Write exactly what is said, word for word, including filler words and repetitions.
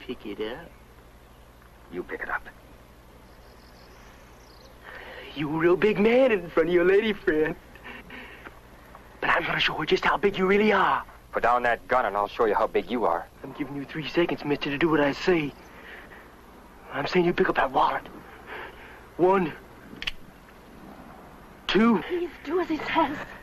pick it up. You pick it up. You a real big man in front of your lady friend. But I'm gonna show her just how big you really are. Put down that gun and I'll show you how big you are. I'm giving you three seconds, mister, to do what I say. I'm saying you pick up that wallet. One. Two. Please do as he says.